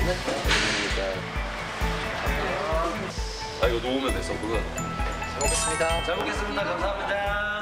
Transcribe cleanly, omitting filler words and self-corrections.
아 이거 놓으면 돼, 서브는. 잘 먹겠습니다. 잘 먹겠습니다. 감사합니다.